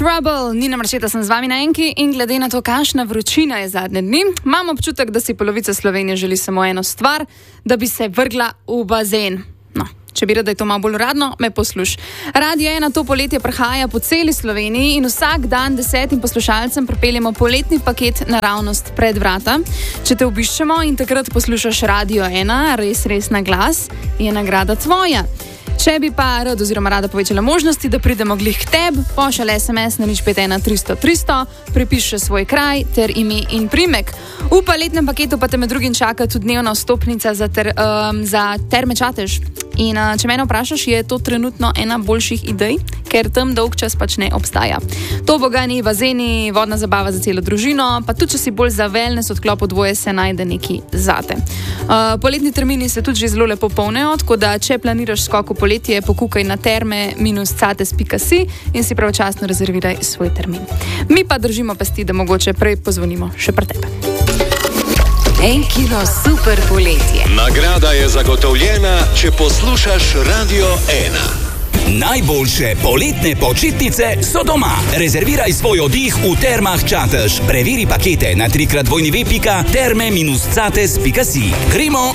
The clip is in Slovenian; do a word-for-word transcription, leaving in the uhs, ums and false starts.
Trouble, Nina Marčeta sem z vami na enki in glede na to, kakšna vročina je zadnje dni, imam občutek, da si polovica Slovenije želi samo eno stvar, da bi se vrgla v bazen. No, če bi rada, da je to malo bolj uradno, me posluš. Radio ena to poletje prihaja po celi Sloveniji in vsak dan desetim poslušalcem pripeljemo poletni paket naravnost pred vrata. Če te obiščemo in takrat poslušaš Radio ena, res, res na glas, je nagrada tvoja. Če bi pa rad oziroma rada povečala možnosti, da pridemo glih k tebi, pošalj es em es na nič pet ena tristo tristo, pripiši svoj kraj ter ime in primek. V paletnem paketu pa te med drugim čaka tudi dnevna vstopnica za, ter, um, za Terme Čatež. In uh, če mene vprašaš, je to trenutno ena boljših idej, ker tam dolg čas pač ne obstaja. To bogani, bazeni, vodna zabava za celo družino, pa tudi če si bolj za wellness odklop dvoje, se najde neki zate. Uh, poletni termini se tudi že zelo lepo polnejo, tako da če planiraš skok v poletje, pokukaj na terme minus cates pika si in si pravočasno rezerviraj svoj termin. Mi pa držimo pesti, da mogoče prej pozvonimo še pri tebe. Enkino super poletje. Nagrada je zagotovljena, če poslušaš Radio ena. Najboljše poletne počitnice so doma. Rezerviraj svoj oddih v Termah Čatež. Preveri pakete na trikrat dvojni ve pika terme minus cates pika si. Gremo